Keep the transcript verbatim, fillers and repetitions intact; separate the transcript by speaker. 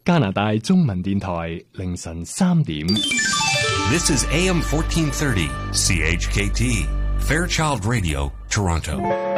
Speaker 1: 加拿大中文電台凌晨三點。
Speaker 2: This is A M fourteen thirty C H K T Fairchild Radio, Toronto.